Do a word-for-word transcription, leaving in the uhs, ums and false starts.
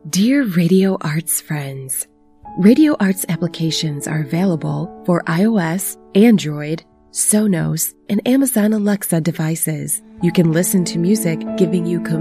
Dear Radio Arts friends, Radio Arts applications are available for iOS, Android, Sonos, and Amazon Alexa devices. You can listen to music giving you